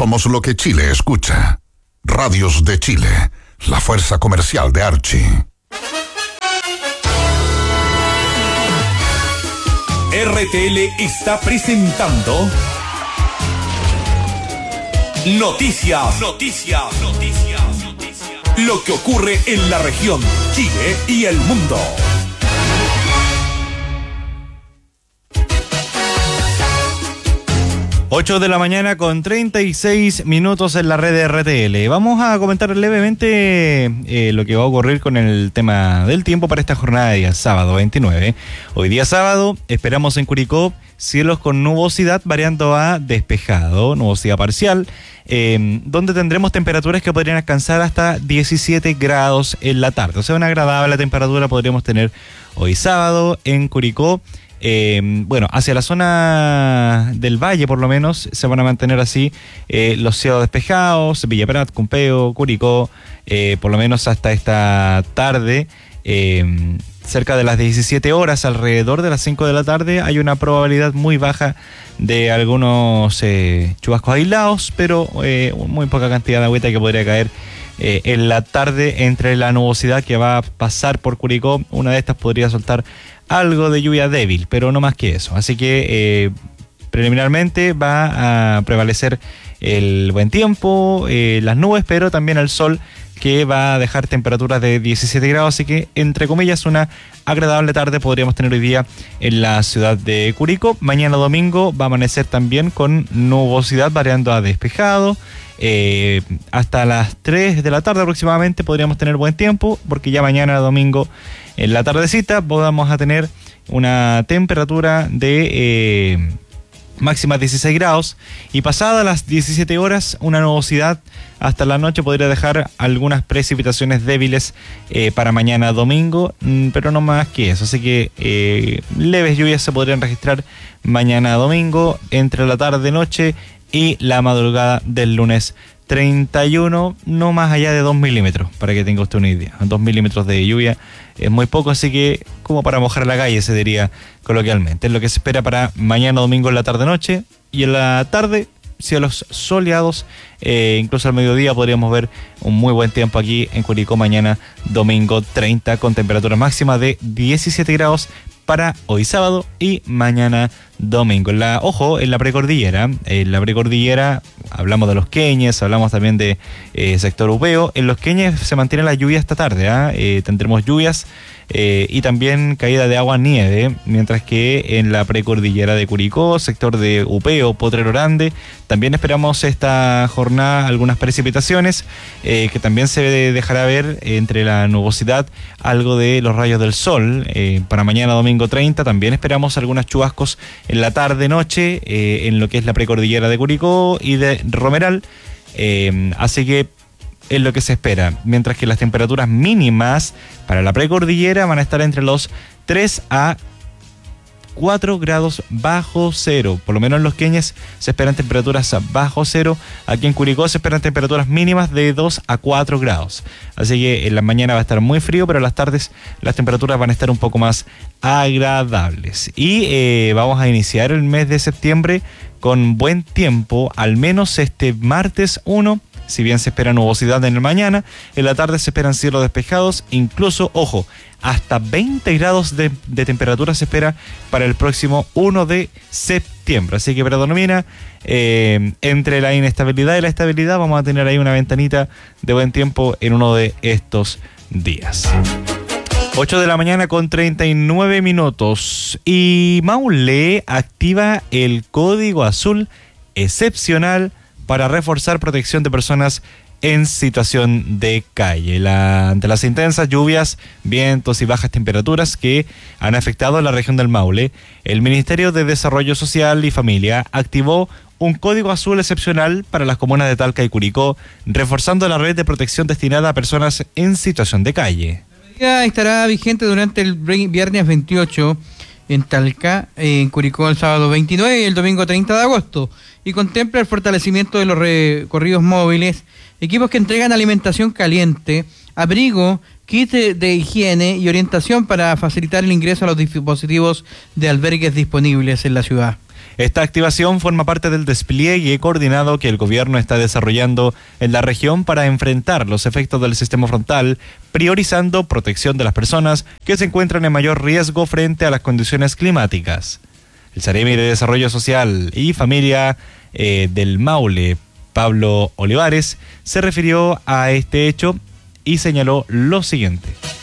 Somos lo que Chile escucha. Radios de Chile, la fuerza comercial de Archie. RTL está presentando Noticias. Lo que ocurre en la región, Chile y el mundo. 8 de la mañana con 36 minutos en la red de RTL. Vamos a comentar levemente lo que va a ocurrir con el tema del tiempo para esta jornada de día sábado 29. Hoy día sábado esperamos en Curicó cielos con nubosidad variando a despejado, nubosidad parcial, donde tendremos temperaturas que podrían alcanzar hasta 17 grados en la tarde. O sea, una agradable temperatura podríamos tener hoy sábado en Curicó. Bueno, hacia la zona del valle por lo menos se van a mantener así los cielos despejados, Villa Prat, Cumpeo, Curicó, por lo menos hasta esta tarde, cerca de las 17 horas, alrededor de las 5 de la tarde, hay una probabilidad muy baja de algunos chubascos aislados, pero muy poca cantidad de agüita que podría caer en la tarde entre la nubosidad que va a pasar por Curicó. Una de estas podría soltar algo de lluvia débil, pero no más que eso. Así que preliminarmente va a prevalecer el buen tiempo, las nubes, pero también el sol, que va a dejar temperaturas de 17 grados, así que entre comillas una agradable tarde podríamos tener hoy día en la ciudad de Curicó. Mañana domingo va a amanecer también con nubosidad variando a despejado. Hasta las 3 de la tarde aproximadamente podríamos tener buen tiempo, porque ya mañana domingo en la tardecita vamos a tener una temperatura de máxima 16 grados, y pasadas las 17 horas una nubosidad hasta la noche podría dejar algunas precipitaciones débiles para mañana domingo, pero no más que eso. Así que leves lluvias se podrían registrar mañana domingo entre la tarde-noche y la madrugada del lunes 31, no más allá de 2 milímetros, para que tenga usted una idea. 2 milímetros de lluvia es muy poco, así que como para mojar la calle se diría coloquialmente. Es lo que se espera para mañana domingo en la tarde-noche, y en la tarde cielos soleados, incluso al mediodía podríamos ver un muy buen tiempo aquí en Curicó mañana domingo 30, con temperatura máxima de 17 grados para hoy sábado y mañana domingo. En la precordillera, hablamos de Los Queñes, hablamos también de sector Upeo. En Los Queñes se mantiene la lluvia esta tarde, tendremos lluvias y también caída de agua, nieve, mientras que en la precordillera de Curicó, sector de Upeo, Potrero Grande, también esperamos esta jornada algunas precipitaciones, que también se dejará ver entre la nubosidad algo de los rayos del sol. Para mañana domingo 30 también esperamos algunos chubascos en la tarde-noche en lo que es la precordillera de Curicó y de Romeral, así que es lo que se espera, mientras que las temperaturas mínimas para la precordillera van a estar entre los 3 a 4 grados bajo cero. Por lo menos en Los Queñes se esperan temperaturas bajo cero. Aquí en Curicó se esperan temperaturas mínimas de 2 a 4 grados. Así que en la mañana va a estar muy frío, pero en las tardes las temperaturas van a estar un poco más agradables. Y vamos a iniciar el mes de septiembre con buen tiempo, al menos este martes 1. Si bien se espera nubosidad en el mañana, en la tarde se esperan cielos despejados, incluso, ojo, hasta 20 grados de temperatura se espera para el próximo 1 de septiembre. Así que predomina entre la inestabilidad y la estabilidad. Vamos a tener ahí una ventanita de buen tiempo en uno de estos días. 8 de la mañana con 39 minutos. Y Maule activa el código azul excepcional para reforzar protección de personas en situación de calle. Ante las intensas lluvias, vientos y bajas temperaturas que han afectado a la región del Maule, el Ministerio de Desarrollo Social y Familia activó un código azul excepcional para las comunas de Talca y Curicó, reforzando la red de protección destinada a personas en situación de calle. La medida estará vigente durante el viernes 28 en Talca, en Curicó el sábado 29 y el domingo 30 de agosto, y contempla el fortalecimiento de los recorridos móviles, equipos que entregan alimentación caliente, abrigo, kit de higiene y orientación para facilitar el ingreso a los dispositivos de albergues disponibles en la ciudad. Esta activación forma parte del despliegue coordinado que el gobierno está desarrollando en la región para enfrentar los efectos del sistema frontal, priorizando protección de las personas que se encuentran en mayor riesgo frente a las condiciones climáticas. El Seremi de Desarrollo Social y Familia del Maule, Pablo Olivares, se refirió a este hecho y señaló lo siguiente.